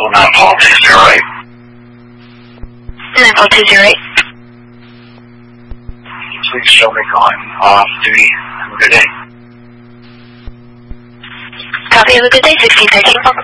94208. 94208. Please show me going off duty. Have a good day. Copy, have a good day, 1613.